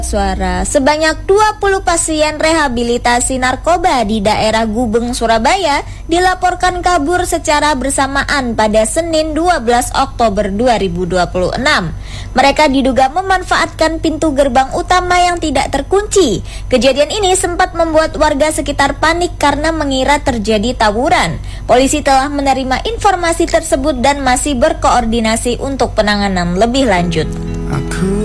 Suara, sebanyak 20 pasien rehabilitasi narkoba di daerah Gubeng, Surabaya dilaporkan kabur secara bersamaan pada Senin 12 Oktober 2026. Mereka diduga memanfaatkan pintu gerbang utama yang tidak terkunci. Kejadian ini sempat membuat warga sekitar panik karena mengira terjadi tawuran. Polisi telah menerima informasi tersebut dan masih berkoordinasi untuk penanganan lebih lanjut.